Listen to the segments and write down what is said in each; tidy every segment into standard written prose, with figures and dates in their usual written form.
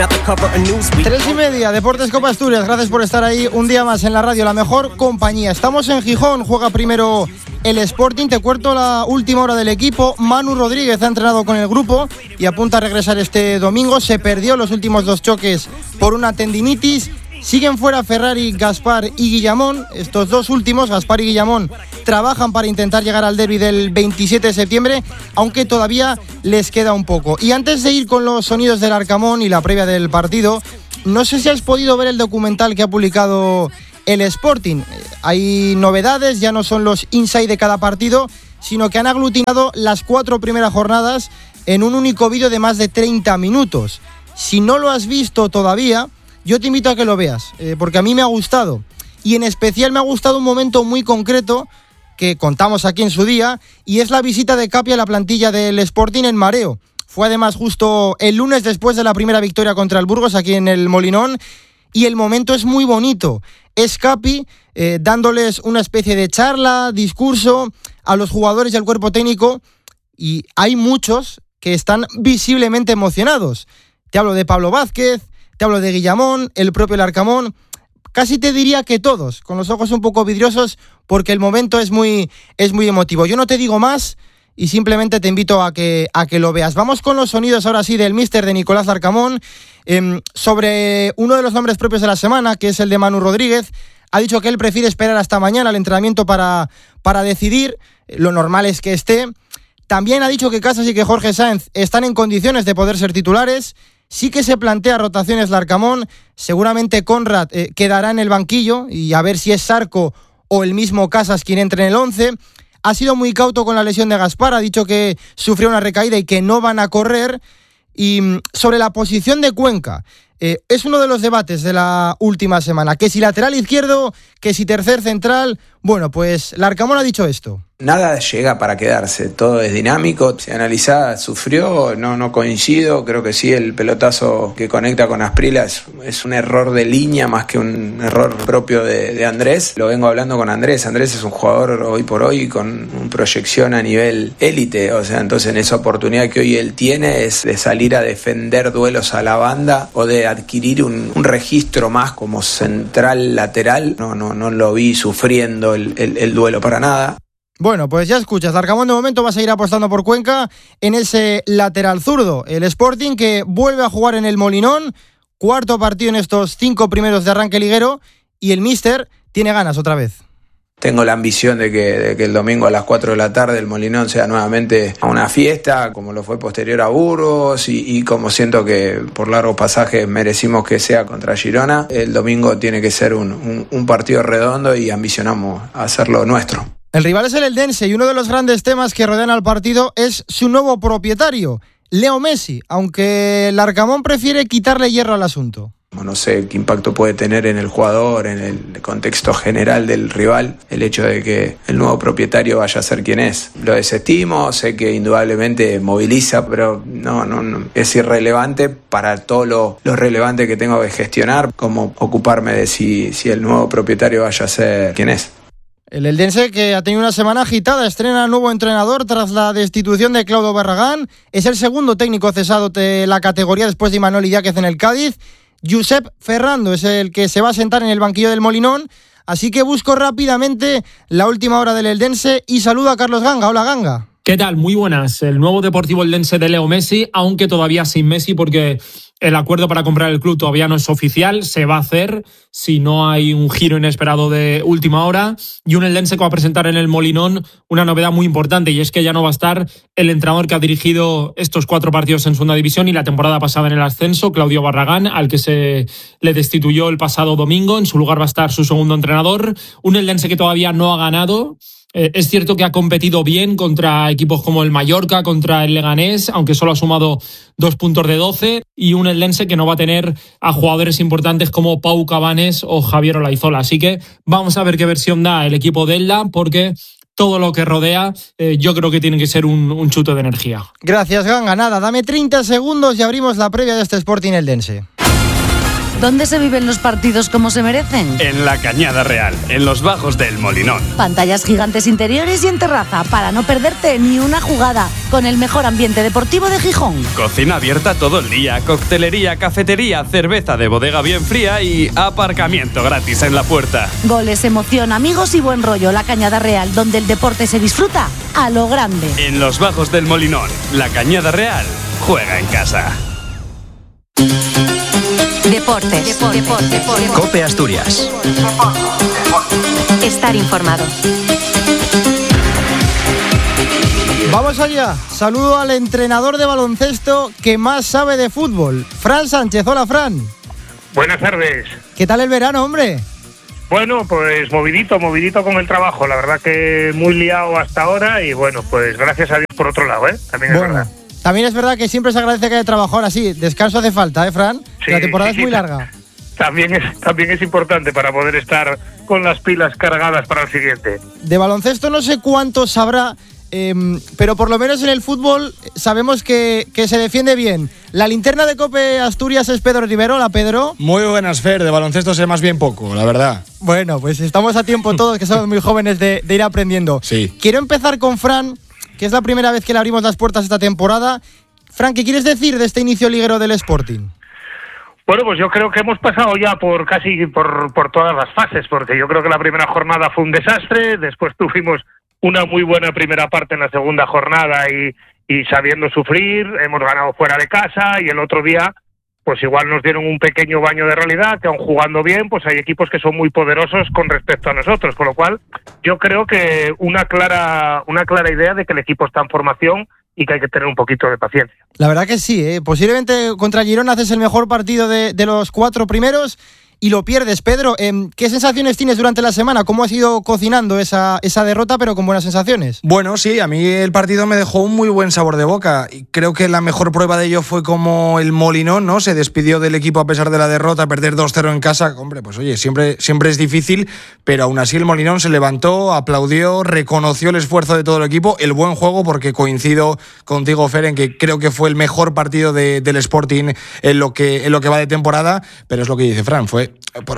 3:30, Deportes Copa Asturias. Gracias por estar ahí un día más en la radio, la mejor compañía. Estamos en Gijón, juega primero el Sporting. Te cuento la última hora del equipo. Manu Rodríguez ha entrenado con el grupo y apunta a regresar este domingo. Se perdió los últimos 2 choques por una tendinitis. Siguen fuera Ferrari, Gaspar y Guillamón. Estos 2 últimos, Gaspar y Guillamón, trabajan para intentar llegar al derbi del 27 de septiembre, aunque todavía les queda un poco. Y antes de ir con los sonidos del Arcamón y la previa del partido, no sé si has podido ver el documental que ha publicado el Sporting. Hay novedades, ya no son los inside de cada partido, sino que han aglutinado las 4 primeras jornadas en un único vídeo de más de 30 minutos. Si no lo has visto todavía, yo te invito a que lo veas, porque a mí me ha gustado. Y en especial me ha gustado un momento muy concreto que contamos aquí en su día, y es la visita de Capi a la plantilla del Sporting en Mareo. Fue además justo el lunes después de la primera victoria contra el Burgos aquí en el Molinón, y el momento es muy bonito. Es Capi dándoles una especie de charla, discurso a los jugadores y al cuerpo técnico, y hay muchos que están visiblemente emocionados. Te hablo de Pablo Vázquez, te hablo de Guillamón, el propio Larcamón. Casi te diría que todos, con los ojos un poco vidriosos, porque el momento es muy emotivo. Yo no te digo más y simplemente te invito a que lo veas. Vamos con los sonidos ahora sí del míster de Nicolás Larcamón, sobre uno de los nombres propios de la semana, que es el de Manu Rodríguez. Ha dicho que él prefiere esperar hasta mañana al entrenamiento para decidir. Lo normal es que esté. También ha dicho que Casas y que Jorge Sáenz están en condiciones de poder ser titulares. Sí que se plantea rotaciones Larcamón. Seguramente Conrad quedará en el banquillo, y a ver si es Sarco o el mismo Casas quien entre en el 11. Ha sido muy cauto con la lesión de Gaspar, ha dicho que sufrió una recaída y que no van a correr. Y sobre la posición de Cuenca, es uno de los debates de la última semana, que si lateral izquierdo, que si tercer central. Bueno, pues Larcamón ha dicho esto. Nada llega para quedarse, todo es dinámico. Si analizás, sufrió, no coincido. Creo que sí, el pelotazo que conecta con Asprilla es un error de línea más que un error propio de Andrés. Lo vengo hablando con Andrés. Andrés es un jugador hoy por hoy con una proyección a nivel élite. O sea, entonces en esa oportunidad que hoy él tiene es de salir a defender duelos a la banda o de adquirir un registro más como central lateral. No lo vi sufriendo el duelo para nada. Bueno, pues ya escuchas, Larcamón de momento va a seguir apostando por Cuenca en ese lateral zurdo. El Sporting que vuelve a jugar en el Molinón, 4º partido en estos 5 primeros de arranque liguero, y el míster tiene ganas otra vez. Tengo la ambición de que el domingo a las 4 de la tarde el Molinón sea nuevamente una fiesta, como lo fue posterior a Burgos, y como siento que por largos pasajes merecimos que sea contra Girona. El domingo tiene que ser un partido redondo y ambicionamos a hacerlo nuestro. El rival es el Eldense, y uno de los grandes temas que rodean al partido es su nuevo propietario, Leo Messi, aunque Larcamón prefiere quitarle hierro al asunto. No sé qué impacto puede tener en el jugador, en el contexto general del rival, el hecho de que el nuevo propietario vaya a ser quien es. Lo desestimo, sé que indudablemente moviliza, pero no es irrelevante para todo lo relevante que tengo que gestionar, como ocuparme de si el nuevo propietario vaya a ser quien es. El Eldense, que ha tenido una semana agitada, estrena nuevo entrenador tras la destitución de Claudio Barragán. Es el segundo técnico cesado de la categoría después de Imanol Idiáquez en el Cádiz. Josep Ferrando es el que se va a sentar en el banquillo del Molinón. Así que busco rápidamente la última hora del Eldense y saludo a Carlos Ganga. Hola, Ganga. ¿Qué tal? Muy buenas. El nuevo Deportivo Eldense de Leo Messi, aunque todavía sin Messi, porque el acuerdo para comprar el club todavía no es oficial. Se va a hacer si no hay un giro inesperado de última hora. Y un Eldense que va a presentar en el Molinón una novedad muy importante, y es que ya no va a estar el entrenador que ha dirigido estos 4 partidos en segunda división y la temporada pasada en el ascenso, Claudio Barragán, al que se le destituyó el pasado domingo. En su lugar va a estar su segundo entrenador. Un Eldense que todavía no ha ganado. Es cierto que ha competido bien contra equipos como el Mallorca, contra el Leganés, aunque solo ha sumado 2 puntos de 12, y un Eldense que no va a tener a jugadores importantes como Pau Cabanes o Javier Olaizola. Así que vamos a ver qué versión da el equipo de Elda, porque todo lo que rodea yo creo que tiene que ser un chute de energía. Gracias, Ganga. Nada, dame 30 segundos y abrimos la previa de este Sporting Eldense. ¿Dónde se viven los partidos como se merecen? En la Cañada Real, en los bajos del Molinón. Pantallas gigantes interiores y en terraza para no perderte ni una jugada, con el mejor ambiente deportivo de Gijón. Cocina abierta todo el día, coctelería, cafetería, cerveza de bodega bien fría y aparcamiento gratis en la puerta. Goles, emoción, amigos y buen rollo. La Cañada Real, donde el deporte se disfruta a lo grande. En los bajos del Molinón, la Cañada Real juega en casa. Deportes. COPE Asturias. Estar informado. Vamos allá. Saludo al entrenador de baloncesto que más sabe de fútbol, Fran Sánchez. Hola, Fran. Buenas tardes. ¿Qué tal el verano, hombre? Bueno, pues movidito con el trabajo. La verdad que muy liado hasta ahora y bueno, pues gracias a Dios por otro lado, También es verdad. También es verdad que siempre se agradece que haya trabajo. Ahora sí, descanso hace falta, Fran? Sí, la temporada es muy larga. También es importante para poder estar con las pilas cargadas para el siguiente. De baloncesto no sé cuánto sabrá, pero por lo menos en el fútbol sabemos que se defiende bien. La linterna de COPE Asturias es Pedro Rivero. Hola, Pedro. Muy buenas, Fer. De baloncesto sé más bien poco, la verdad. Bueno, pues estamos a tiempo todos, que somos muy jóvenes, de ir aprendiendo. Sí. Quiero empezar con Fran, que es la primera vez que le abrimos las puertas esta temporada. Fran, ¿qué quieres decir de este inicio liguero del Sporting? Bueno, pues yo creo que hemos pasado ya por casi por todas las fases, porque yo creo que la primera jornada fue un desastre, después tuvimos una muy buena primera parte en la segunda jornada y sabiendo sufrir, hemos ganado fuera de casa y el otro día pues igual nos dieron un pequeño baño de realidad, que aun jugando bien, pues hay equipos que son muy poderosos con respecto a nosotros, con lo cual yo creo que una clara idea de que el equipo está en formación y que hay que tener un poquito de paciencia. La verdad que sí, posiblemente contra Girona haces el mejor partido de los 4 primeros y lo pierdes. Pedro, ¿qué sensaciones tienes durante la semana? ¿Cómo has ido cocinando esa derrota, pero con buenas sensaciones? Bueno, sí, a mí el partido me dejó un muy buen sabor de boca. Y creo que la mejor prueba de ello fue como el Molinón, ¿no? Se despidió del equipo a pesar de la derrota, perder 2-0 en casa. Hombre, pues oye, siempre es difícil, pero aún así el Molinón se levantó, aplaudió, reconoció el esfuerzo de todo el equipo, el buen juego, porque coincido contigo, Fer, en que creo que fue el mejor partido del Sporting en lo que va de temporada, pero es lo que dice Fran, fue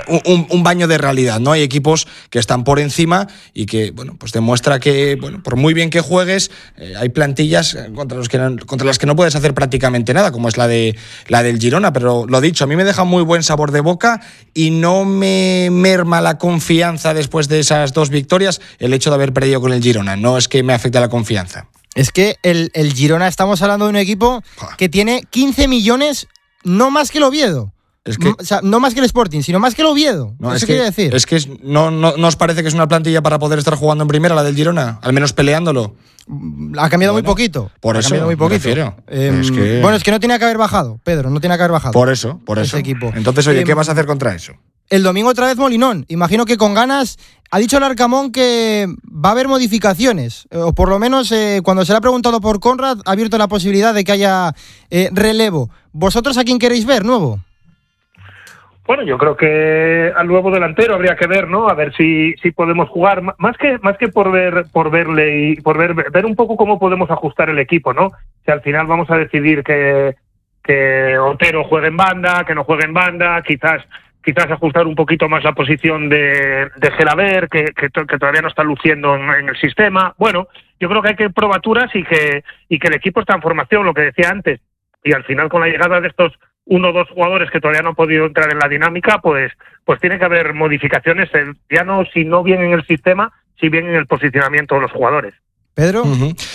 un baño de realidad, ¿no? Hay equipos que están por encima y que, bueno, pues demuestra que, bueno, por muy bien que juegues, hay plantillas contra las que no puedes hacer prácticamente nada, como es la del Girona, pero lo dicho, a mí me deja muy buen sabor de boca y no me merma la confianza después de esas 2 victorias el hecho de haber perdido con el Girona, no es que me afecte la confianza. Es que el Girona, estamos hablando de un equipo que tiene 15 millones, no más que el Oviedo. Es que, o sea, no más que el Sporting, sino más que el Oviedo. No, ¿Eso quiere decir? Es que no os parece que es una plantilla para poder estar jugando en primera, la del Girona, al menos peleándolo. Ha cambiado muy poquito. Por eso muy poquito. Bueno, es que no tenía que haber bajado, Pedro, no tenía que haber bajado. Por eso. Ese equipo. Entonces, oye, ¿qué vas a hacer contra eso? El domingo otra vez Molinón. Imagino que con ganas. Ha dicho el Arcamón que va a haber modificaciones. O por lo menos cuando se le ha preguntado por Conrad, ha abierto la posibilidad de que haya relevo. ¿Vosotros a quién queréis ver nuevo? Bueno, yo creo que al nuevo delantero habría que ver, ¿no? A ver si podemos jugar, más que por verle y por ver un poco cómo podemos ajustar el equipo, ¿no? Si al final vamos a decidir que Otero juegue en banda, que no juegue en banda, quizás ajustar un poquito más la posición de Gelaber, que todavía no está luciendo en el sistema. Bueno, yo creo que hay que probaturas y que el equipo está en formación, lo que decía antes, y al final con la llegada de estos 1 o 2 jugadores que todavía no han podido entrar en la dinámica, pues tiene que haber modificaciones, ya no si no bien en el sistema, si bien en el posicionamiento de los jugadores. ¿Pedro?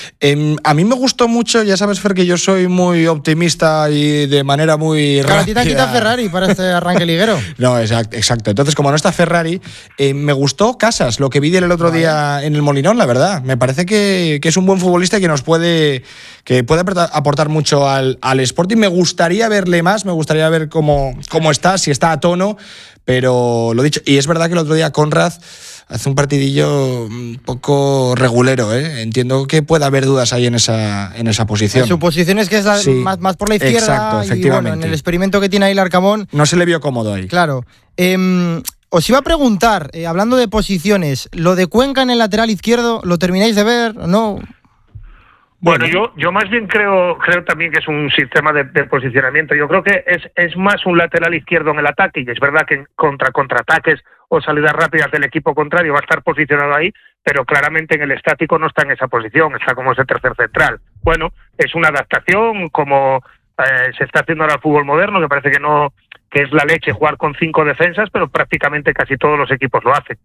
A mí me gustó mucho, ya sabes, Fer, que yo soy muy optimista y de manera muy rápida. A ti te han quitado Ferrari para este arranque liguero. No, exacto. Entonces, como no está Ferrari, me gustó Casas, lo que vi el otro día en el Molinón, la verdad. Me parece que es un buen futbolista y que puede aportar mucho al Sporting. Me gustaría verle más, me gustaría ver cómo está, si está a tono, pero lo dicho. Y es verdad que el otro día Conrad hace un partidillo un poco regulero, ¿eh? Entiendo que puede haber dudas ahí en esa posición. Su posición es que es sí, más por la izquierda. Exacto, efectivamente. Y bueno, en el experimento que tiene ahí el Arcamón no se le vio cómodo ahí. Claro. Os iba a preguntar, hablando de posiciones, ¿lo de Cuenca en el lateral izquierdo lo termináis de ver o no? Bueno, yo más bien creo también que es un sistema de posicionamiento. Yo creo que es más un lateral izquierdo en el ataque, y es verdad que contra contraataques o salidas rápidas del equipo contrario va a estar posicionado ahí, pero claramente en el estático no está en esa posición, está como ese tercer central. Bueno, es una adaptación como se está haciendo ahora el fútbol moderno, que parece que es la leche jugar con 5 defensas, pero prácticamente casi todos los equipos lo hacen.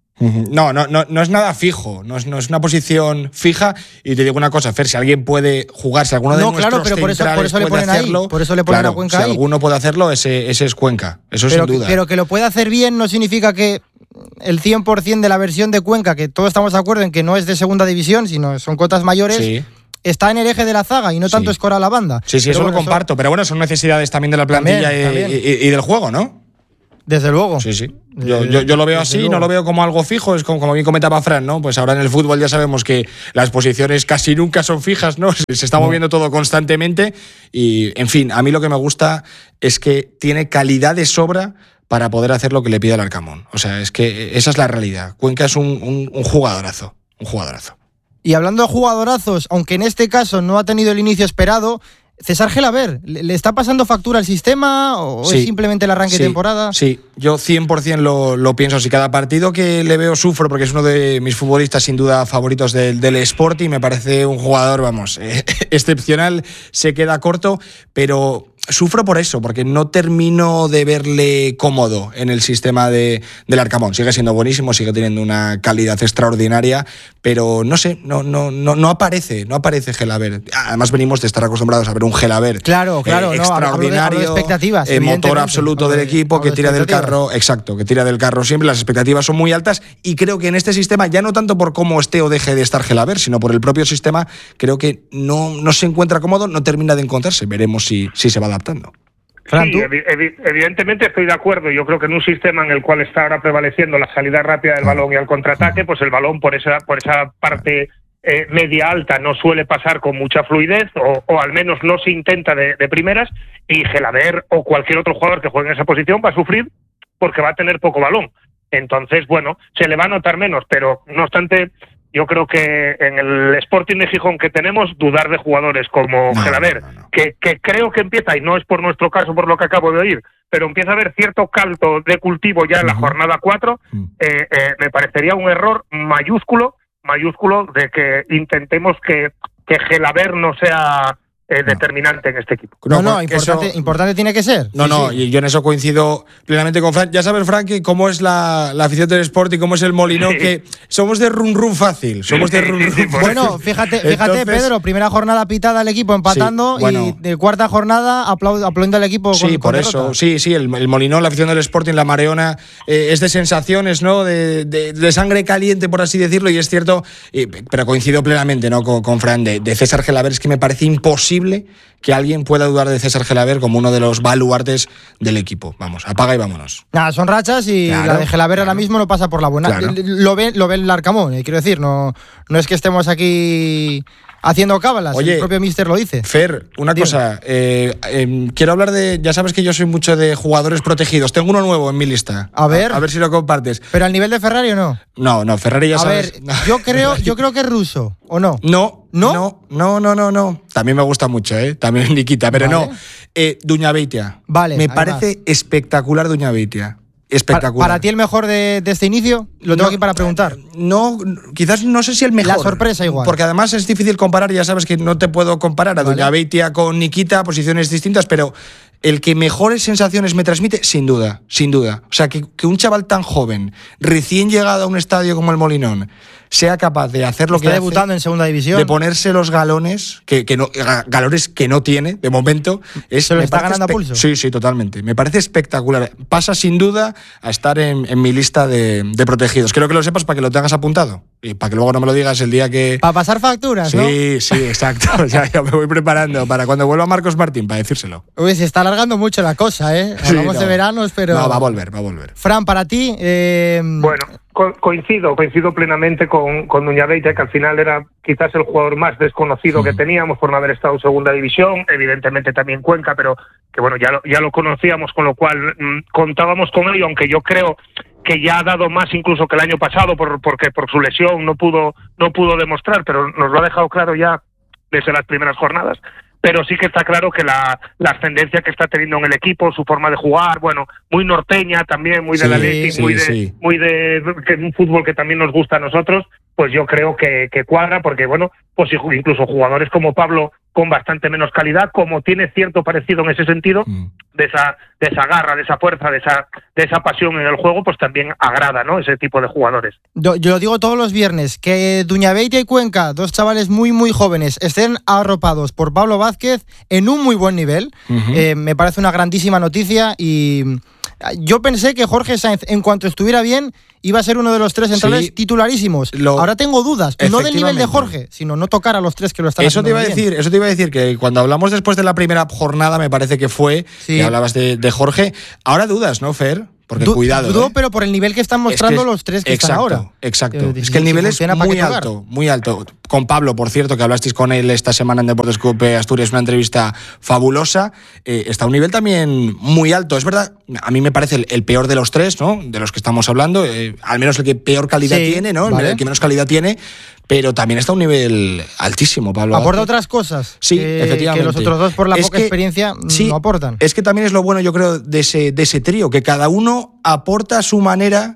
No es nada fijo, no es una posición fija. Y te digo una cosa, Fer, si alguien puede jugar, si alguno de nuestros pero por eso le ponen hacerlo, ahí, por eso le ponen a Cuenca si ahí. alguno puede hacerlo, ese es Cuenca, eso sin duda. Pero que lo pueda hacer bien no significa que el 100% de la versión de Cuenca, que todos estamos de acuerdo en que no es de segunda división, sino son cotas mayores, sí, está en el eje de la zaga y no tanto escora la banda. Sí, pero eso lo comparto, pero bueno, son necesidades también de la plantilla también. Y del juego, ¿no? Desde luego. Sí. Yo lo veo así, luego. No lo veo como algo fijo, es como bien comentaba Fran, ¿no? Pues ahora en el fútbol ya sabemos que las posiciones casi nunca son fijas, ¿no? Se está moviendo todo constantemente y, en fin, a mí lo que me gusta es que tiene calidad de sobra para poder hacer lo que le pide el Arcamón. O sea, es que esa es la realidad. Cuenca es un jugadorazo, un jugadorazo. Y hablando de jugadorazos, aunque en este caso no ha tenido el inicio esperado, César Gelabert, ¿le está pasando factura al sistema o es simplemente el arranque de temporada? Sí, yo 100% lo pienso así. Cada partido que le veo sufro porque es uno de mis futbolistas sin duda favoritos del Sporting. Me parece un jugador, excepcional, se queda corto, pero sufro por eso, porque no termino de verle cómodo en el sistema del Arcamón. Sigue siendo buenísimo, sigue teniendo una calidad extraordinaria, pero no sé, no aparece Gelabert. Además venimos de estar acostumbrados a ver un Gelabert extraordinario, hablo de expectativas, motor absoluto del equipo, que tira del carro, que tira del carro siempre. Las expectativas son muy altas y creo que en este sistema, ya no tanto por cómo esté o deje de estar Gelabert, sino por el propio sistema, creo que no se encuentra cómodo, no termina de encontrarse. Veremos si se va adaptando. Sí, evidentemente estoy de acuerdo. Yo creo que en un sistema en el cual está ahora prevaleciendo la salida rápida del balón y el contraataque, pues el balón por esa parte media alta no suele pasar con mucha fluidez, o al menos no se intenta de primeras, y Gelabert o cualquier otro jugador que juegue en esa posición va a sufrir porque va a tener poco balón. Entonces, bueno, se le va a notar menos, pero no obstante, yo creo que en el Sporting de Gijón que tenemos, dudar de jugadores como Gelabert, que creo que empieza, y no es por nuestro caso, por lo que acabo de oír, pero empieza a haber cierto caldo de cultivo ya en la jornada 4, me parecería un error mayúsculo de que intentemos que Gelabert no sea determinante en este equipo. Importante tiene que ser. Y yo en eso coincido plenamente con Fran. Ya sabes, Fran, que cómo es la afición del Sporting, cómo es el Molinón, que somos de run fácil. Bueno, fíjate, entonces, Pedro, primera jornada pitada al equipo empatando, y de cuarta jornada aplaudiendo al equipo con eso. derrota. Sí, el Molinón, la afición del Sporting, la Mareona, es de sensaciones, ¿no? De sangre caliente, por así decirlo, y es cierto, pero coincido plenamente, ¿no? con Fran, de César Gelabert. Es que me parece imposible que alguien pueda dudar de César Gelabert como uno de los baluartes del equipo. Vamos, apaga y vámonos. Son rachas y la de Gelabert ahora mismo no pasa por la buena. Lo ve el Arcamón, quiero decir, no es que estemos aquí haciendo cábalas. Oye, el propio míster lo dice. Fer, una cosa, quiero hablar de, ya sabes que yo soy mucho de jugadores protegidos. Tengo uno nuevo en mi lista. A ver si lo compartes. ¿Pero al nivel de Ferrari o no? No, Ferrari ya sabes. A ver, yo creo que es ruso, ¿o no? No. También me gusta mucho, también Nikita, pero no. Duñabeitia. Vale. Me parece espectacular Duñabeitia. Espectacular. ¿Para ti el mejor de este inicio? Lo tengo aquí para preguntar. No, quizás no sé si el mejor. La sorpresa igual. Porque además es difícil comparar, ya sabes que no te puedo comparar a Duñabeitia con Nikita, posiciones distintas, pero el que mejores sensaciones me transmite, sin duda. O sea, que un chaval tan joven, recién llegado a un estadio como el Molinón, sea capaz de hacer lo que está debutando en segunda división, de ponerse los galones galones que no tiene de momento, se lo está ganando a pulso. Sí, totalmente. Me parece espectacular. Pasa sin duda a estar en mi lista de protegidos. Quiero que lo sepas para que lo tengas apuntado y para que luego no me lo digas el día que... Para pasar facturas, ¿no? Sí, exacto. ya me voy preparando para cuando vuelva Marcos Martín, para decírselo. Uy, se está alargando mucho la cosa, ¿eh? Hablamos de veranos, pero... No, va a volver. Fran, para ti... Bueno, coincido plenamente con Duñabeitia, que al final era quizás el jugador más desconocido que teníamos por no haber estado en segunda división, evidentemente también Cuenca, pero que bueno, ya lo conocíamos, con lo cual contábamos con él, aunque yo creo que ya ha dado más incluso que el año pasado, porque por su lesión no pudo demostrar, pero nos lo ha dejado claro ya desde las primeras jornadas. Pero sí que está claro que la ascendencia que está teniendo en el equipo, su forma de jugar, bueno, muy norteña también, muy de la Athletic, muy de un fútbol que también nos gusta a nosotros, pues yo creo que cuadra, porque bueno, pues incluso jugadores como Pablo con bastante menos calidad, como tiene cierto parecido en ese sentido, de esa garra, de esa fuerza, de esa pasión en el juego, pues también agrada, ¿no? Ese tipo de jugadores. Yo lo digo todos los viernes, que Duñabeite y Cuenca, dos chavales muy muy jóvenes, estén arropados por Pablo Vázquez en un muy buen nivel, me parece una grandísima noticia. Y yo pensé que Jorge Sainz, en cuanto estuviera bien, iba a ser uno de los tres centrales titularísimos. Ahora tengo dudas, no del nivel de Jorge, sino no tocar a los tres que lo están haciendo bien. Eso te iba a decir, que cuando hablamos después de la primera jornada, me parece que fue, que hablabas de Jorge, ahora dudas, ¿no, Fer? Porque cuidado. Dudo, pero por el nivel que están mostrando los tres que están ahora. Exacto. Es que el nivel es muy alto. Con Pablo, por cierto, que hablasteis con él esta semana en Deportes Cope Asturias, una entrevista fabulosa. Está a un nivel también muy alto. Es verdad, a mí me parece el peor de los tres, ¿no? De los que estamos hablando. Al menos el que peor calidad tiene, ¿no? El que menos calidad tiene. Pero también está a un nivel altísimo, Pablo. ¿Aporta otras cosas? Sí, efectivamente. Que los otros dos, por la poca experiencia, no aportan. Es que también es lo bueno, yo creo, de ese trío, que cada uno aporta a su manera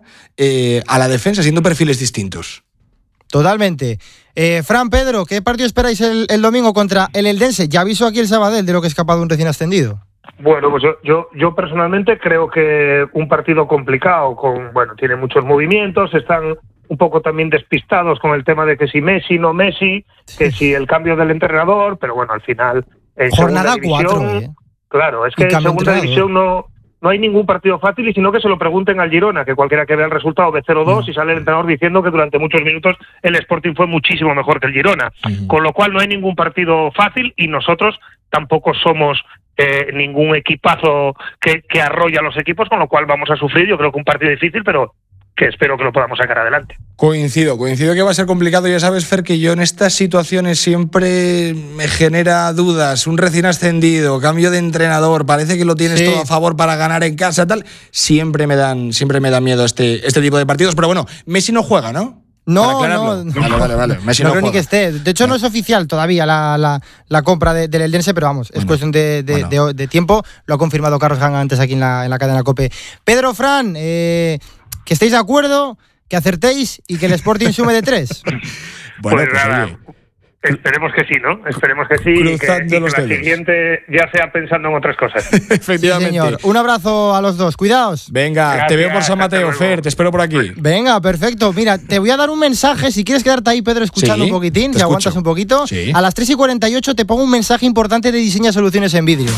a la defensa, siendo perfiles distintos. Totalmente. Fran, Pedro, ¿qué partido esperáis el domingo contra el Eldense? Ya aviso aquí el Sabadell de lo que es capaz de un recién ascendido. Bueno, pues yo personalmente creo que un partido complicado, tiene muchos movimientos, están un poco también despistados con el tema de que si Messi, no Messi, que si el cambio del entrenador, pero bueno, al final en jornada segunda división, 4, claro, es que en segunda división no hay ningún partido fácil, y sino que se lo pregunten al Girona, que cualquiera que vea el resultado ve 0-2 y sale el entrenador diciendo que durante muchos minutos el Sporting fue muchísimo mejor que el Girona, con lo cual no hay ningún partido fácil, y nosotros tampoco somos ningún equipazo que arrolla a los equipos, con lo cual vamos a sufrir. Yo creo que un partido difícil, pero que espero que lo podamos sacar adelante. Coincido que va a ser complicado. Ya sabes, Fer, que yo en estas situaciones siempre me genera dudas. Un recién ascendido, cambio de entrenador, parece que lo tienes todo a favor para ganar en casa, tal. Siempre me dan miedo este tipo de partidos. Pero bueno, Messi no juega, ¿no? No. Vale. Messi no creo juega. Ni que esté. De hecho, no es oficial todavía la compra del Eldense, pero vamos, es cuestión de tiempo. Lo ha confirmado Carlos Ganga antes aquí en la cadena COPE. Pedro, Fran, que estéis de acuerdo, que acertéis y que el Sporting sume de 3. Bueno, pues nada, esperemos que sí, ¿no? Esperemos que sí, y que la siguiente ya sea pensando en otras cosas. Efectivamente. Sí, señor. Un abrazo a los dos, cuidaos. Venga, gracias, te veo por San Mateo, Fer, te espero por aquí. Venga, perfecto. Mira, te voy a dar un mensaje, si quieres quedarte ahí, Pedro, escuchando un poquitín, si aguantas un poquito. A las 3:48 te pongo un mensaje importante de Diseña Soluciones en Vídeo.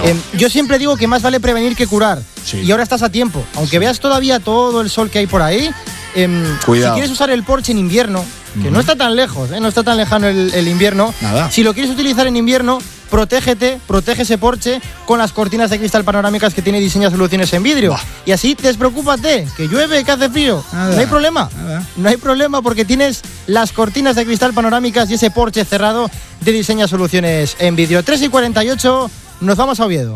Yo siempre digo que más vale prevenir que curar, y ahora estás a tiempo. Aunque veas todavía todo el sol que hay por ahí, si quieres usar el Porsche en invierno, que no está tan lejos, no está tan lejano el invierno. Nada. Si lo quieres utilizar en invierno, protege ese Porsche con las cortinas de cristal panorámicas que tiene Diseña Soluciones en Vidrio. Y así despreocúpate, que llueve, que hace frío. Nada. No hay problema. No hay problema, porque tienes las cortinas de cristal panorámicas y ese Porsche cerrado de Diseña Soluciones en Vidrio. 3:48, nos vamos a Oviedo.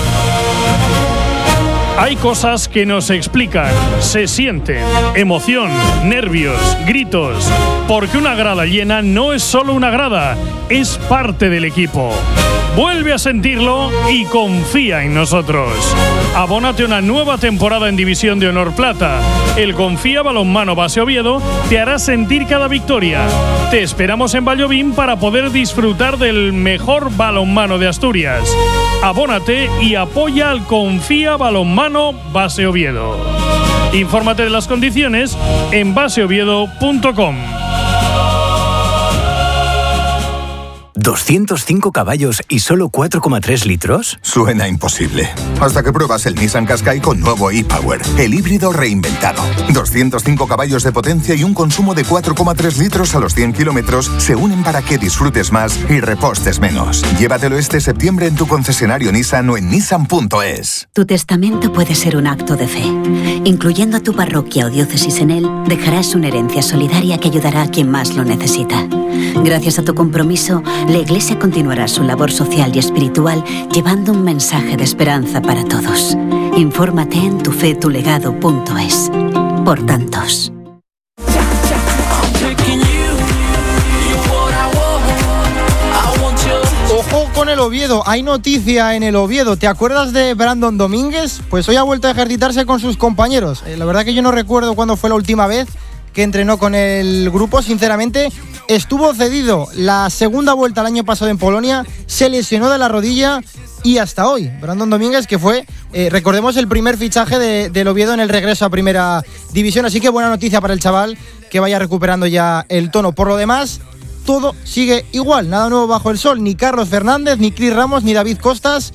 Hay cosas que no se explican, se sienten. Emoción, nervios, gritos. Porque una grada llena no es solo una grada, es parte del equipo. Vuelve a sentirlo y confía en nosotros. Abónate una nueva temporada en División de Honor Plata. El Confía Balonmano Base Oviedo te hará sentir cada victoria. Te esperamos en Vallovín para poder disfrutar del mejor balonmano de Asturias. Abónate y apoya al Confía Balonmano Base Oviedo. Infórmate de las condiciones en baseoviedo.com. 205 caballos y solo 4,3 litros. Suena imposible. Hasta que pruebas el Nissan Qashqai con nuevo e-Power, el híbrido reinventado. 205 caballos de potencia y un consumo de 4,3 litros a los 100 kilómetros se unen para que disfrutes más y repostes menos. Llévatelo este septiembre en tu concesionario Nissan o en nissan.es. Tu testamento puede ser un acto de fe. Incluyendo a tu parroquia o diócesis en él, dejarás una herencia solidaria que ayudará a quien más lo necesita. Gracias a tu compromiso, la Iglesia continuará su labor social y espiritual llevando un mensaje de esperanza para todos. Infórmate en tufetulegado.es. Por tantos. del Oviedo. Hay noticia en el Oviedo. ¿Te acuerdas de Brandon Domínguez? Pues hoy ha vuelto a ejercitarse con sus compañeros. La verdad que yo no recuerdo cuándo fue la última vez que entrenó con el grupo. Sinceramente, estuvo cedido la segunda vuelta el año pasado en Polonia, se lesionó de la rodilla y hasta hoy. Brandon Domínguez, que fue, recordemos, el primer fichaje del Oviedo en el regreso a Primera División. Así que buena noticia para el chaval, que vaya recuperando ya el tono. Por lo demás, todo sigue igual, nada nuevo bajo el sol. Ni Carlos Fernández, ni Cris Ramos, ni David Costas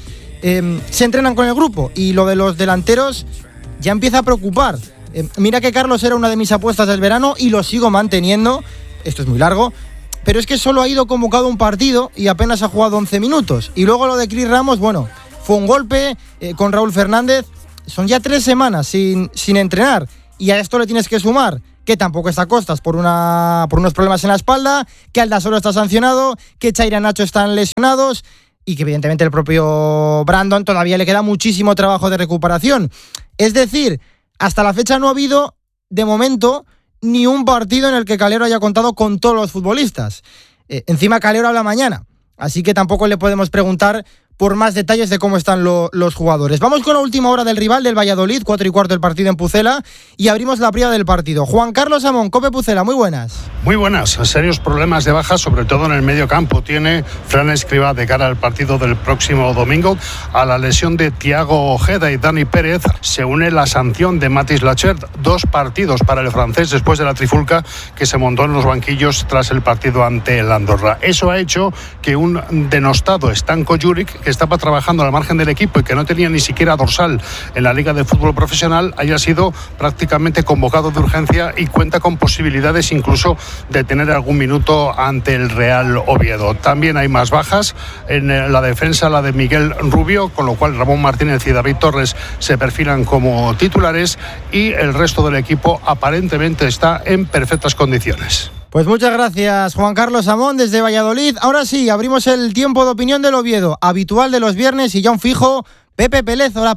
se entrenan con el grupo. Y lo de los delanteros ya empieza a preocupar. Mira que Carlos era una de mis apuestas del verano y lo sigo manteniendo. Esto es muy largo, pero es que solo ha ido convocado un partido y apenas ha jugado 11 minutos. Y luego lo de Cris Ramos, bueno, fue un golpe con Raúl Fernández. Son ya 3 semanas sin entrenar. Y a esto le tienes que sumar que tampoco está Costas por unos problemas en la espalda, que Aldasoro está sancionado, que Chaira y Nacho están lesionados y que evidentemente el propio Brandon todavía le queda muchísimo trabajo de recuperación. Es decir, hasta la fecha no ha habido, de momento, ni un partido en el que Calero haya contado con todos los futbolistas. Encima Calero habla mañana, así que tampoco le podemos preguntar por más detalles de cómo están los jugadores. Vamos con la última hora del rival, del Valladolid, 4:15 el partido en Pucela, y abrimos la previa del partido. Juan Carlos Amón, COPE Pucela, muy buenas. Muy buenas. Serios problemas de baja, sobre todo en el medio campo. Tiene Fran Escribá de cara al partido del próximo domingo. A la lesión de Thiago Ojeda y Dani Pérez se une la sanción de Mathis Lachert. 2 partidos para el francés después de la trifulca que se montó en los banquillos tras el partido ante el Andorra. Eso ha hecho que un denostado Stanko Juric, que estaba trabajando al margen del equipo y que no tenía ni siquiera dorsal en la Liga de Fútbol Profesional, haya sido prácticamente convocado de urgencia y cuenta con posibilidades incluso de tener algún minuto ante el Real Oviedo. También hay más bajas en la defensa, la de Miguel Rubio, con lo cual Ramón Martínez y David Torres se perfilan como titulares y el resto del equipo aparentemente está en perfectas condiciones. Pues muchas gracias, Juan Carlos Amón, desde Valladolid. Ahora sí, abrimos el tiempo de opinión del Oviedo, habitual de los viernes y ya un fijo. Pepe Pérez, hola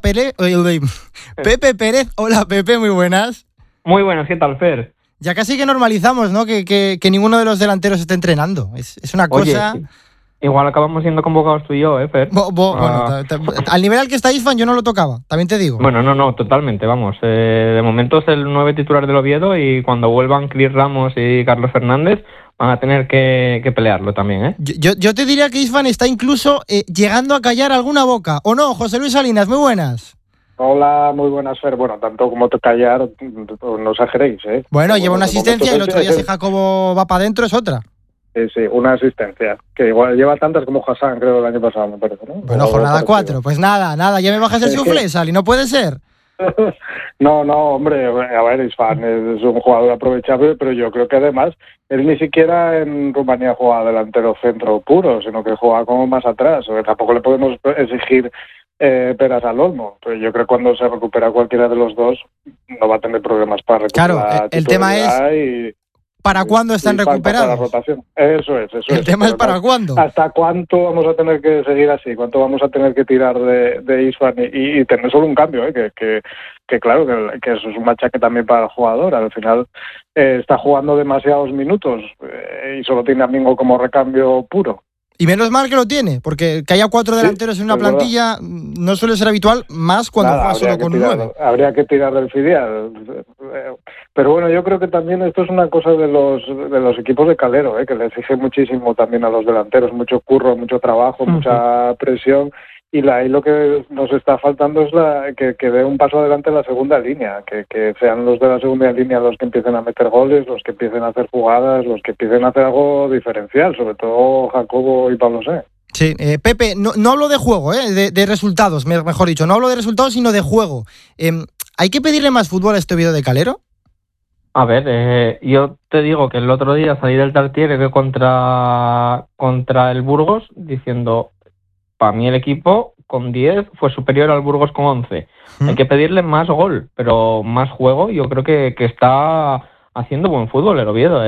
Pepe Pérez, hola Pepe, muy buenas. Muy buenas, ¿qué tal, Fer? Ya casi que normalizamos, ¿no? Que ninguno de los delanteros esté entrenando. Es una cosa... Oye, igual acabamos siendo convocados tú y yo, Fer. Bueno, al nivel al que está Isfan yo no lo tocaba, también te digo. Bueno, no, totalmente, vamos. De momento es el 9 titular del Oviedo y cuando vuelvan Cris Ramos y Carlos Fernández van a tener que pelearlo también, ¿eh? Yo te diría que Isfan está incluso llegando a callar alguna boca. ¿O no, José Luis Salinas? Muy buenas. Hola, muy buenas, Fer. Bueno, tanto como te callar, no exageréis, ¿eh? Bueno, lleva una asistencia y el otro día si Jacobo va para adentro es otra. Sí, una asistencia. Que igual lleva tantas como Hassan, creo, el año pasado, me parece, ¿no? Bueno, jornada 4. Pues nada, ya me bajas el suflé, Sali, no puede ser. No, hombre, a ver, Isfan es un jugador aprovechable, pero yo creo que además él ni siquiera en Rumanía juega delantero centro puro, sino que juega como más atrás. O sea, tampoco le podemos exigir peras al olmo, pero yo creo que cuando se recupera cualquiera de los dos no va a tener problemas para recuperar. Claro, el tema es ¿para cuándo están recuperados? Para la rotación. Eso es. El tema es ¿para cuándo? ¿Hasta cuánto vamos a tener que seguir así? ¿Cuánto vamos a tener que tirar de Isfan y tener solo un cambio? Que claro, que eso es un machaque también para el jugador. Al final está jugando demasiados minutos y solo tiene a Mingo como recambio puro. Y menos mal que lo tiene, porque que haya 4 delanteros en una plantilla no suele ser habitual, más cuando juega solo con 9. Habría que tirar del filial. Pero bueno, yo creo que también esto es una cosa de los equipos de Calero, que le exige muchísimo también a los delanteros, mucho curro, mucho trabajo, mucha presión. Y ahí lo que nos está faltando es que dé un paso adelante la segunda línea, que sean los de la segunda línea los que empiecen a meter goles, los que empiecen a hacer jugadas, los que empiecen a hacer algo diferencial, sobre todo Jacobo y Pablo Sé. Sí, Pepe, no hablo de juego, de resultados, mejor dicho, no hablo de resultados sino de juego. ¿Hay que pedirle más fútbol a este Oviedo de Calero? A ver, yo te digo que el otro día salí del Tartiere contra el Burgos diciendo... Para mí el equipo con 10 fue superior al Burgos con 11. Hay que pedirle más gol, pero más juego. Yo creo que está haciendo buen fútbol el Oviedo,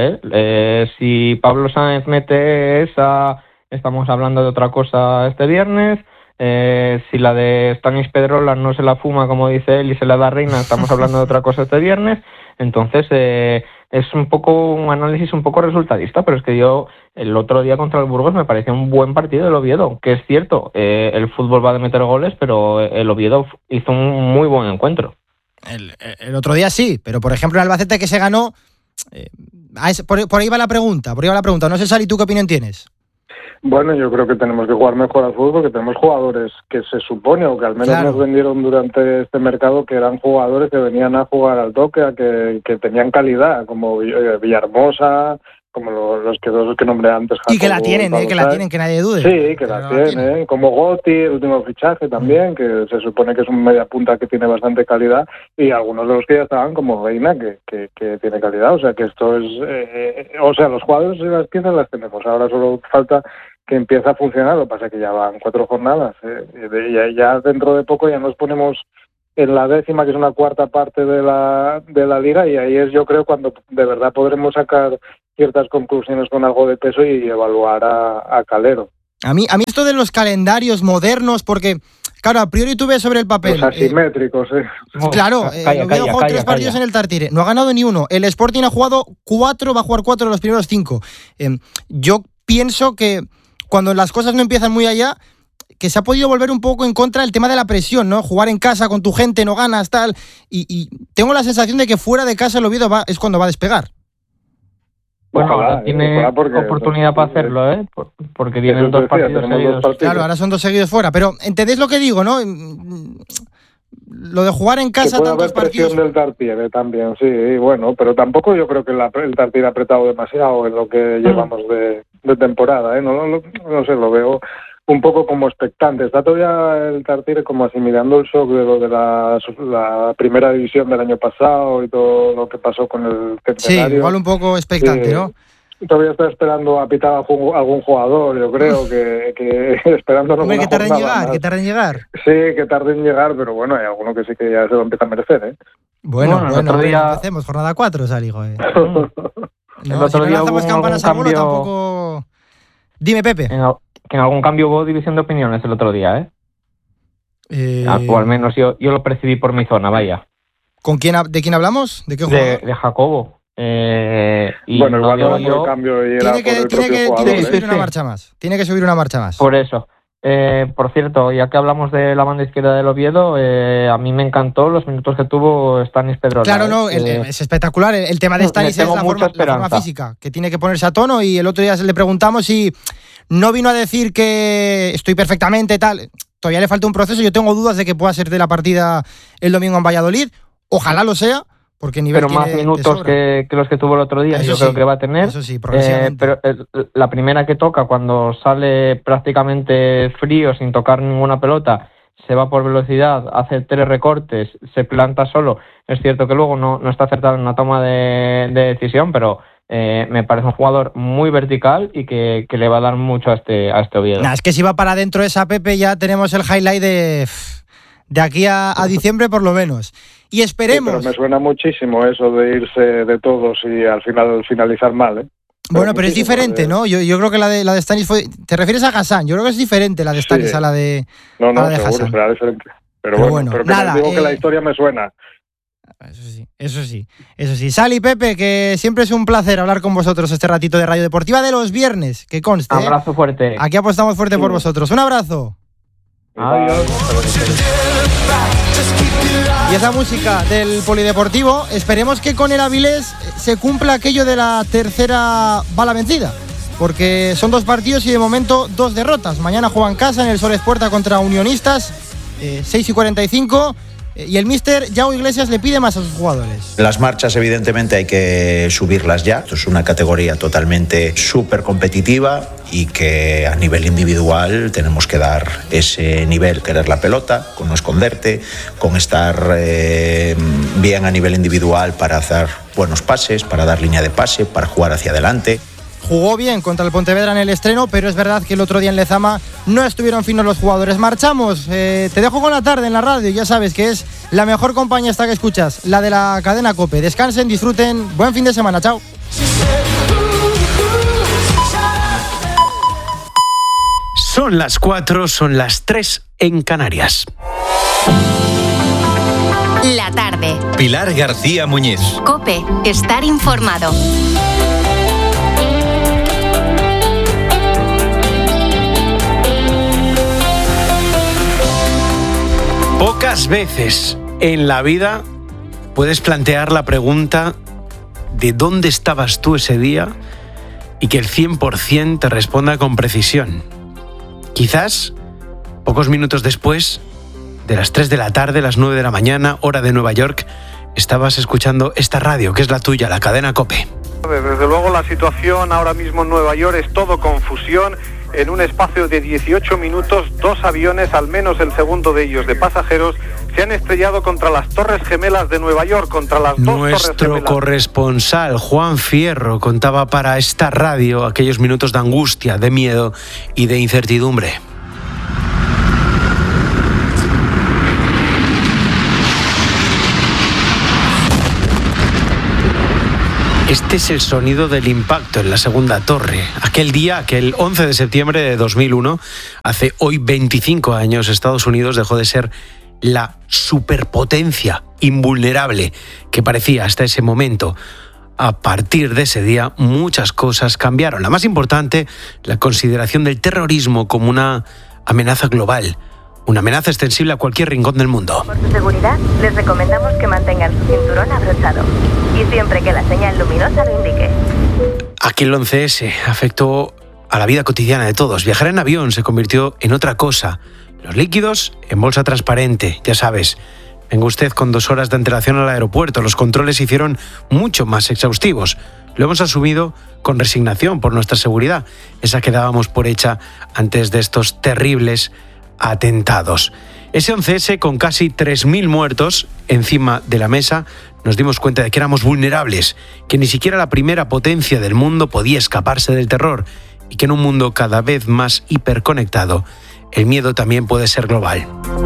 si Pablo Sáenz mete esa, estamos hablando de otra cosa este viernes. Si la de Stanis Pedrola no se la fuma, como dice él, y se la da Reina, estamos hablando de otra cosa este viernes. Entonces, es un poco un análisis un poco resultadista, pero es que yo el otro día contra el Burgos me pareció un buen partido del Oviedo, que es cierto, el fútbol va de meter goles, pero el Oviedo hizo un muy buen encuentro. El otro día sí, pero por ejemplo en Albacete que se ganó, por ahí va la pregunta, no sé, Sali, ¿tú qué opinión tienes? Bueno, yo creo que tenemos que jugar mejor al fútbol, que tenemos jugadores que se supone, o que al menos nos vendieron durante este mercado, que eran jugadores que venían a jugar al toque, que tenían calidad, como Villahermosa, como los que nombré antes. Jacobo, y que la tienen, que nadie dude. Sí, que la tienen, como Gotti, el último fichaje también, que se supone que es un media punta que tiene bastante calidad, y algunos de los que ya estaban, como Reina, que tiene calidad, o sea que esto es... los jugadores y las piezas las tenemos, ahora solo falta que empiece a funcionar, lo que pasa es que ya van 4 jornadas, y ya dentro de poco ya nos ponemos en la 10ª, que es una cuarta parte de la liga, y ahí es, yo creo, cuando de verdad podremos sacar ciertas conclusiones con algo de peso y evaluar a Calero. A mí esto de los calendarios modernos, porque, claro, a priori tú ves sobre el papel... Los asimétricos, Claro, Oviedo ha jugado 3 partidos en el Tartiere, no ha ganado ni uno. El Sporting ha jugado 4, va a jugar 4 de los primeros 5. Yo pienso que cuando las cosas no empiezan muy allá, que se ha podido volver un poco en contra el tema de la presión, ¿no? Jugar en casa con tu gente, no ganas, tal. Y tengo la sensación de que fuera de casa el Oviedo es cuando va a despegar. Bueno, ahora tiene oportunidad para hacerlo, ¿eh? Porque tienen 2 partidos seguidos. Claro, ahora son 2 seguidos fuera. Pero ¿entendés lo que digo, no? Lo de jugar en casa tantos partidos... presión del Tartiere también, sí, bueno, pero tampoco yo creo que el Tartiere ha apretado demasiado en lo que llevamos de temporada, ¿eh? No sé, lo veo un poco como expectante. Está todavía el Tartiere como asimilando el shock de lo de la primera división del año pasado y todo lo que pasó con el Centenario. Sí, igual un poco expectante, ¿no? Todavía está esperando a pitar a algún jugador, yo creo, que esperándonos. Hombre, que tarde en llegar. Sí, que tarde en llegar, pero bueno, hay alguno que sí que ya se lo empieza a merecer, ¿eh? Bueno, empecemos, jornada 4, Saligo, ¿eh? No, si no lanzamos campanas al vuelo tampoco... Dime, Pepe. Que en algún cambio hubo división de opiniones el otro día, ¿eh? O al menos yo lo percibí por mi zona, vaya. ¿De quién hablamos? ¿De qué jugador? De Jacobo. Bueno, igual no el cambio y era tiene que subir una marcha más. Tiene que subir una marcha más. Por eso. Por cierto, ya que hablamos de la banda izquierda del Oviedo, a mí me encantó los minutos que tuvo Stanis Pedrola. Claro, no, es espectacular. El tema de Stanis es la forma física, que tiene que ponerse a tono, y el otro día le preguntamos si no vino a decir que estoy perfectamente, tal. Todavía le falta un proceso. Yo tengo dudas de que pueda ser de la partida el domingo en Valladolid. Ojalá lo sea, porque nivel pero más minutos que los que tuvo el otro día, creo que va a tener. Eso sí, progresivamente. Pero la primera que toca, cuando sale prácticamente frío, sin tocar ninguna pelota, se va por velocidad, hace 3 recortes, se planta solo. Es cierto que luego no está acertado en la toma de decisión, pero me parece un jugador muy vertical y que le va a dar mucho a este Oviedo. Es que si va para adentro esa, Pepe, ya tenemos el highlight de aquí a diciembre por lo menos. Y esperemos... Sí, pero me suena muchísimo eso de irse de todos y al final finalizar mal, ¿eh? Bueno, pero es diferente, ¿no? Yo creo que la de Stanis fue... ¿Te refieres a Hassan? Yo creo que es diferente la de Stanis a la de No, a la de seguro Hassan. será diferente. Pero bueno, pero que nada, digo que la historia me suena. Eso sí. Sali, Pepe, que siempre es un placer hablar con vosotros este ratito de Radio Deportiva de los viernes, que conste. Abrazo fuerte. Aquí apostamos fuerte por vosotros. Un abrazo. Adiós. Y esa música del polideportivo, esperemos que con el Avilés se cumpla aquello de la tercera bala vencida, porque son 2 partidos y de momento 2 derrotas. Mañana juegan en casa en el Sol Espuerta contra Unionistas, 6:45. Y el míster Yago Iglesias le pide más a sus jugadores. Las marchas evidentemente hay que subirlas ya. Esto es una categoría totalmente súper competitiva y que a nivel individual tenemos que dar ese nivel, querer la pelota, con no esconderte, con estar bien a nivel individual para hacer buenos pases, para dar línea de pase, para jugar hacia adelante. Jugó bien contra el Pontevedra en el estreno, pero es verdad que el otro día en Lezama no estuvieron finos los jugadores. Marchamos, te dejo con la tarde en la radio, ya sabes que es la mejor compañía esta que escuchas, la de la cadena COPE. Descansen, disfruten, buen fin de semana, chao. Son las 4, son las 3 en Canarias. La tarde. Pilar García Muñiz. COPE. Estar informado. Pocas veces en la vida puedes plantear la pregunta de dónde estabas tú ese día y que el 100% te responda con precisión. Quizás, pocos minutos después de las 3 de la tarde, las 9 de la mañana, hora de Nueva York, estabas escuchando esta radio, que es la tuya, la cadena COPE. Desde luego la situación ahora mismo en Nueva York es todo confusión. En un espacio de 18 minutos, 2 aviones, al menos el segundo de ellos de pasajeros, se han estrellado contra las Torres Gemelas de Nueva York, contra las dos Torres Gemelas. Nuestro corresponsal, Juan Fierro, contaba para esta radio aquellos minutos de angustia, de miedo y de incertidumbre. Este es el sonido del impacto en la segunda torre. Aquel día, aquel 11 de septiembre de 2001, hace hoy 25 años, Estados Unidos dejó de ser la superpotencia invulnerable que parecía hasta ese momento. A partir de ese día, muchas cosas cambiaron. La más importante, la consideración del terrorismo como una amenaza global. Una amenaza extensible a cualquier rincón del mundo. Por su seguridad, les recomendamos que mantengan su cinturón abrochado y siempre que la señal luminosa lo indique. Aquel 11S afectó a la vida cotidiana de todos. Viajar en avión se convirtió en otra cosa. Los líquidos en bolsa transparente, ya sabes. Venga usted con 2 horas de antelación al aeropuerto. Los controles se hicieron mucho más exhaustivos. Lo hemos asumido con resignación por nuestra seguridad, esa que dábamos por hecha antes de estos terribles atentados. Ese 11S, con casi 3.000 muertos encima de la mesa, nos dimos cuenta de que éramos vulnerables, que ni siquiera la primera potencia del mundo podía escaparse del terror y que en un mundo cada vez más hiperconectado, el miedo también puede ser global.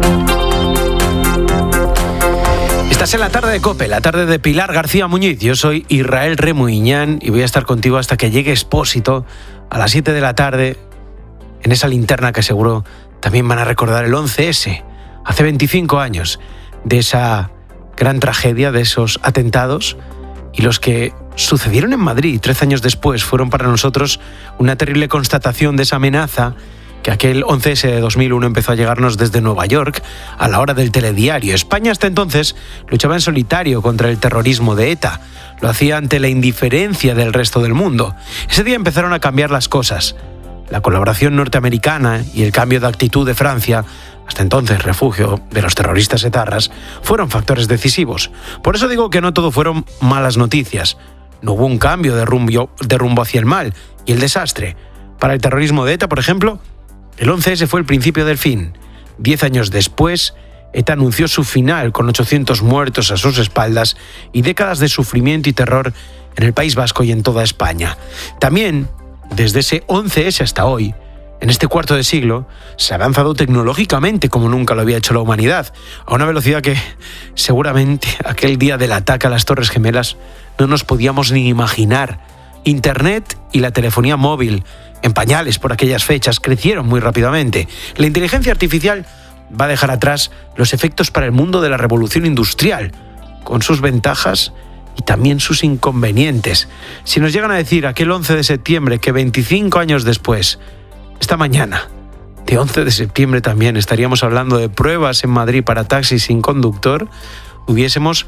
Estás en la tarde de COPE, la tarde de Pilar García Muñiz. Yo soy Israel Remuiñán y voy a estar contigo hasta que llegue Expósito a las 7 de la tarde en esa linterna que seguro también van a recordar el 11S, hace 25 años, de esa gran tragedia, de esos atentados, y los que sucedieron en Madrid 13 años después fueron para nosotros una terrible constatación de esa amenaza que aquel 11S de 2001 empezó a llegarnos desde Nueva York a la hora del telediario. España hasta entonces luchaba en solitario contra el terrorismo de ETA. Lo hacía ante la indiferencia del resto del mundo. Ese día empezaron a cambiar las cosas. La colaboración norteamericana y el cambio de actitud de Francia, hasta entonces refugio de los terroristas etarras, fueron factores decisivos. Por eso digo que no todo fueron malas noticias. No hubo un cambio de rumbo hacia el mal y el desastre. Para el terrorismo de ETA, por ejemplo, el 11S fue el principio del fin. 10 años después, ETA anunció su final con 800 muertos a sus espaldas y décadas de sufrimiento y terror en el País Vasco y en toda España. También, desde ese 11S hasta hoy, en este cuarto de siglo, se ha avanzado tecnológicamente como nunca lo había hecho la humanidad, a una velocidad que seguramente aquel día del ataque a las Torres Gemelas no nos podíamos ni imaginar. Internet y la telefonía móvil, en pañales por aquellas fechas, crecieron muy rápidamente. La inteligencia artificial va a dejar atrás los efectos para el mundo de la revolución industrial, con sus ventajas y también sus inconvenientes. Si nos llegan a decir aquel 11 de septiembre que 25 años después, esta mañana, de 11 de septiembre también, estaríamos hablando de pruebas en Madrid para taxis sin conductor, hubiésemos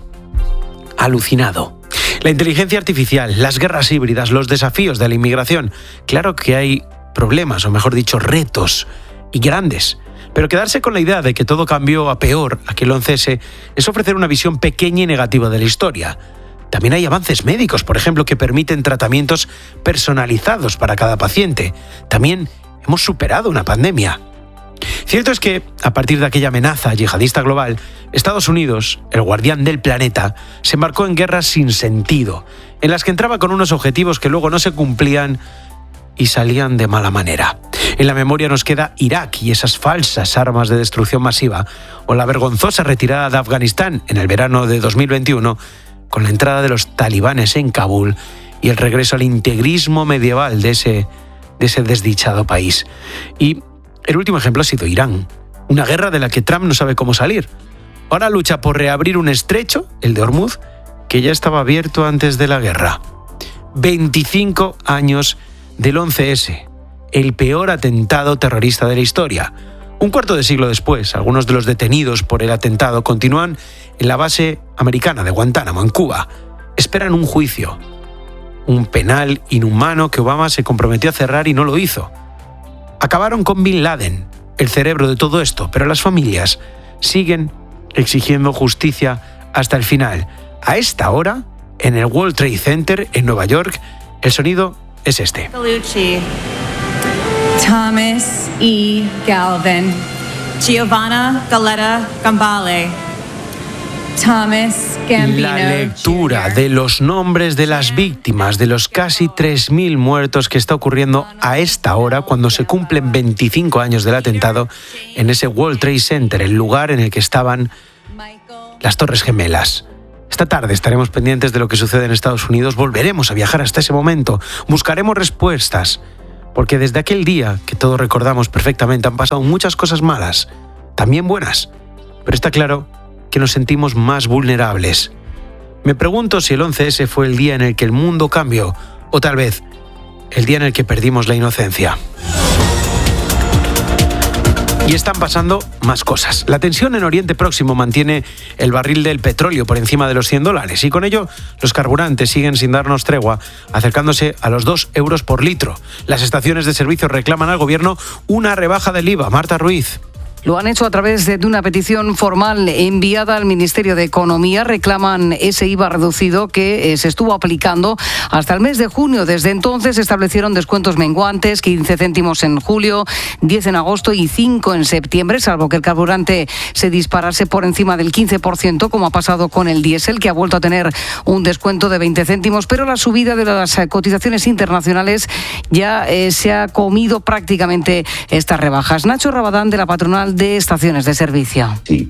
alucinado. La inteligencia artificial, las guerras híbridas, los desafíos de la inmigración. Claro que hay problemas, o mejor dicho, retos, y grandes. Pero quedarse con la idea de que todo cambió a peor aquel 11S es ofrecer una visión pequeña y negativa de la historia. También hay avances médicos, por ejemplo, que permiten tratamientos personalizados para cada paciente. También hemos superado una pandemia. Cierto es que, a partir de aquella amenaza yihadista global, Estados Unidos, el guardián del planeta, se embarcó en guerras sin sentido, en las que entraba con unos objetivos que luego no se cumplían y salían de mala manera. En la memoria nos queda Irak y esas falsas armas de destrucción masiva, o la vergonzosa retirada de Afganistán en el verano de 2021, con la entrada de los talibanes en Kabul y el regreso al integrismo medieval de ese desdichado país. Y el último ejemplo ha sido Irán, una guerra de la que Trump no sabe cómo salir. Ahora lucha por reabrir un estrecho, el de Hormuz, que ya estaba abierto antes de la guerra. 25 años del 11S, el peor atentado terrorista de la historia. Un cuarto de siglo después, algunos de los detenidos por el atentado continúan en la base americana de Guantánamo, en Cuba. Esperan un juicio, un penal inhumano que Obama se comprometió a cerrar y no lo hizo. Acabaron con Bin Laden, el cerebro de todo esto, pero las familias siguen exigiendo justicia hasta el final. A esta hora, en el World Trade Center en Nueva York, el sonido es este. Thomas E. Galvin, Giovanna Galetta Gambale, Thomas Gambino. La lectura de los nombres de las víctimas de los casi 3.000 muertos que está ocurriendo a esta hora, cuando se cumplen 25 años del atentado en ese World Trade Center, el lugar en el que estaban las Torres Gemelas. Esta tarde estaremos pendientes de lo que sucede en Estados Unidos, volveremos a viajar hasta ese momento, buscaremos respuestas, porque desde aquel día, que todos recordamos perfectamente, han pasado muchas cosas malas, también buenas, pero está claro que nos sentimos más vulnerables. Me pregunto si el 11S fue el día en el que el mundo cambió, o tal vez el día en el que perdimos la inocencia. Y están pasando más cosas. La tensión en Oriente Próximo mantiene el barril del petróleo por encima de los $100 y con ello los carburantes siguen sin darnos tregua, acercándose a los 2 euros por litro. Las estaciones de servicio reclaman al gobierno una rebaja del IVA. Marta Ruiz. Lo han hecho a través de una petición formal enviada al Ministerio de Economía. Reclaman ese IVA reducido que se estuvo aplicando hasta el mes de junio. Desde entonces se establecieron descuentos menguantes, 15 céntimos en julio, 10 en agosto y 5 en septiembre, salvo que el carburante se disparase por encima del 15%, como ha pasado con el diésel, que ha vuelto a tener un descuento de 20 céntimos. Pero la subida de las cotizaciones internacionales ya se ha comido prácticamente estas rebajas. Nacho Rabadán, de la patronal de estaciones de servicio. Si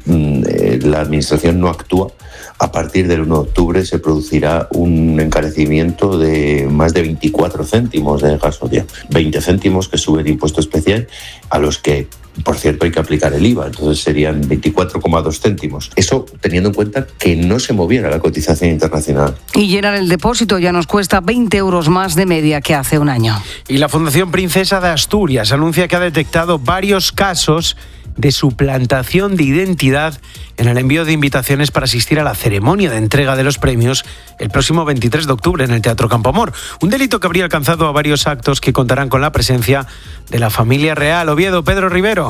la Administración no actúa, a partir del 1 de octubre se producirá un encarecimiento de más de 24 céntimos de gasolina. 20 céntimos que sube el impuesto especial, a los que, por cierto, hay que aplicar el IVA, entonces serían 24,2 céntimos. Eso teniendo en cuenta que no se moviera la cotización internacional. Y llenar el depósito ya nos cuesta 20 euros más de media que hace un año. Y la Fundación Princesa de Asturias anuncia que ha detectado varios casos de suplantación de identidad en el envío de invitaciones para asistir a la ceremonia de entrega de los premios el próximo 23 de octubre en el Teatro Campoamor. Un delito que habría alcanzado a varios actos que contarán con la presencia de la familia real. Oviedo, Pedro Rivero.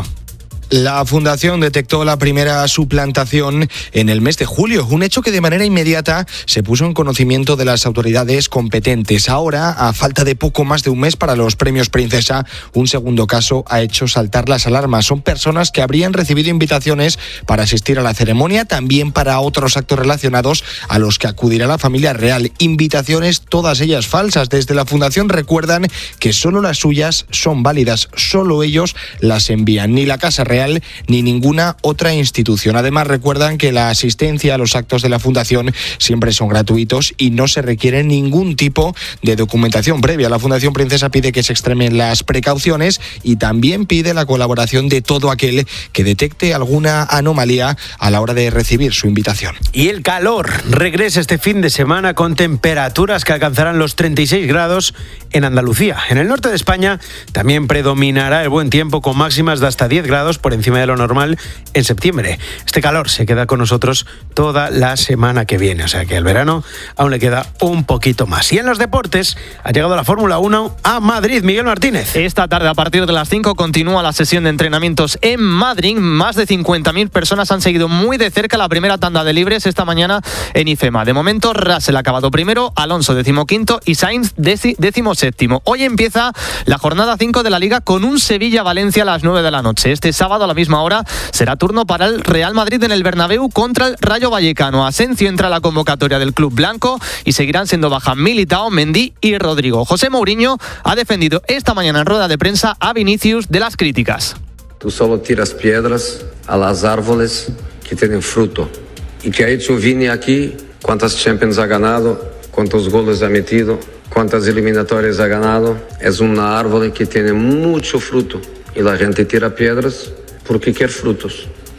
La Fundación detectó la primera suplantación en el mes de julio, un hecho que de manera inmediata se puso en conocimiento de las autoridades competentes. Ahora, a falta de poco más de un mes para los premios Princesa, un segundo caso ha hecho saltar las alarmas. Son personas que habrían recibido invitaciones para asistir a la ceremonia, también para otros actos relacionados a los que acudirá la familia real. Invitaciones, todas ellas falsas. Desde la Fundación recuerdan que solo las suyas son válidas, solo ellos las envían. Ni la Casa Real ni ninguna otra institución. Además, recuerdan que la asistencia a los actos de la Fundación siempre son gratuitos y no se requiere ningún tipo de documentación previa. La Fundación Princesa pide que se extremen las precauciones y también pide la colaboración de todo aquel que detecte alguna anomalía a la hora de recibir su invitación. Y el calor regresa este fin de semana con temperaturas que alcanzarán los 36 grados en Andalucía. En el norte de España también predominará el buen tiempo con máximas de hasta 10 grados por encima de lo normal en septiembre. Este calor se queda con nosotros toda la semana que viene, o sea que el verano aún le queda un poquito más. Y en los deportes ha llegado la Fórmula 1 a Madrid. Miguel Martínez. Esta tarde a partir de las 5 continúa la sesión de entrenamientos en Madrid. Más de 50.000 personas han seguido muy de cerca la primera tanda de libres esta mañana en IFEMA. De momento Russell ha acabado primero, Alonso 15º y Sainz 17º. Hoy empieza la jornada 5 de la Liga con un Sevilla-Valencia a las 9 de la noche. Este sábado a la misma hora será turno para el Real Madrid en el Bernabéu contra el Rayo Vallecano. Asensio entra a la convocatoria del club blanco y seguirán siendo baja Militao, Mendy y Rodrigo. José Mourinho ha defendido esta mañana en rueda de prensa a Vinicius de las críticas. Tú solo tiras piedras a las árboles que tienen fruto. ¿Y qué ha hecho Vini aquí? ¿Cuántas Champions ha ganado? ¿Cuántos goles ha metido? ¿Cuántas eliminatorias ha ganado? Es una árbol que tiene mucho fruto y la gente tira piedras porque quiere frutos.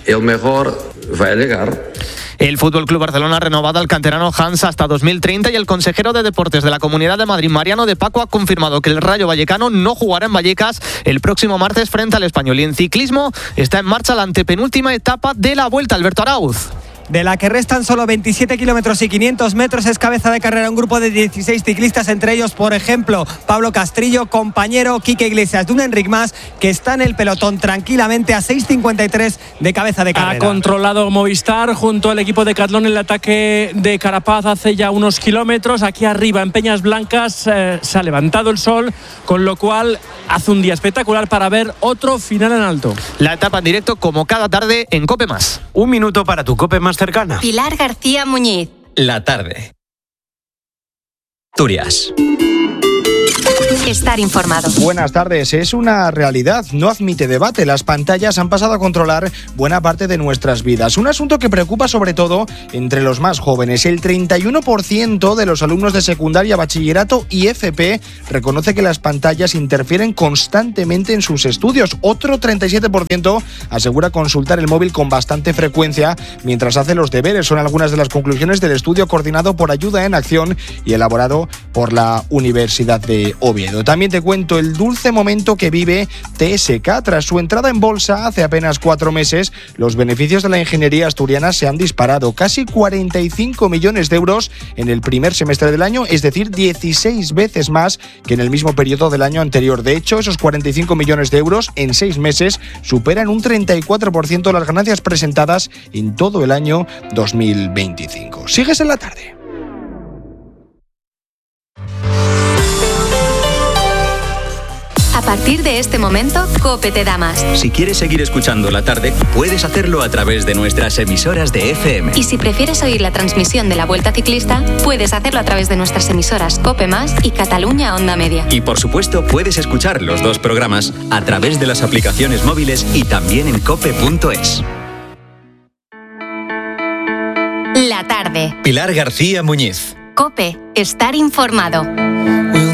el mejor va a llegar. El Fútbol Club Barcelona ha renovado al canterano Hans hasta 2030 y el consejero de Deportes de la Comunidad de Madrid, Mariano de Paco, ha confirmado que el Rayo Vallecano no jugará en Vallecas el próximo martes frente al Español. Y en ciclismo está en marcha la antepenúltima etapa de la Vuelta. Alberto Arauz. De la que restan solo 27 kilómetros y 500 metros, es cabeza de carrera un grupo de 16 ciclistas, entre ellos, por ejemplo, Pablo Castrillo, compañero Quique Iglesias de un Enric Mas, que está en el pelotón tranquilamente a 6.53 de cabeza de carrera. Ha controlado Movistar junto al equipo de Catlón el ataque de Carapaz hace ya unos kilómetros. Aquí arriba, en Peñas Blancas, se ha levantado el sol, con lo cual hace un día espectacular para ver otro final en alto. La etapa en directo, como cada tarde, en COPE+. Un minuto para tu COPE más cercana. Pilar García Muñiz. La tarde. Asturias. Estar informado. Buenas tardes. Es una realidad, no admite debate. Las pantallas han pasado a controlar buena parte de nuestras vidas. Un asunto que preocupa sobre todo entre los más jóvenes. El 31% de los alumnos de secundaria, bachillerato y FP reconoce que las pantallas interfieren constantemente en sus estudios. Otro 37% asegura consultar el móvil con bastante frecuencia mientras hace los deberes. Son algunas de las conclusiones del estudio coordinado por Ayuda en Acción y elaborado por la Universidad de Oviedo. También te cuento el dulce momento que vive TSK. Tras su entrada en bolsa hace apenas 4 meses, los beneficios de la ingeniería asturiana se han disparado. Casi 45 millones de euros en el primer semestre del año, es decir, 16 veces más que en el mismo periodo del año anterior. De hecho, esos 45 millones de euros en 6 meses superan un 34% las ganancias presentadas en todo el año 2025. Sigues en la tarde. A partir de este momento, COPE te da más. Si quieres seguir escuchando La Tarde, puedes hacerlo a través de nuestras emisoras de FM. Y si prefieres oír la transmisión de la Vuelta Ciclista, puedes hacerlo a través de nuestras emisoras COPE+ y Cataluña Onda Media. Y por supuesto, puedes escuchar los dos programas a través de las aplicaciones móviles y también en cope.es. La tarde. Pilar García Muñiz. COPE. Estar informado.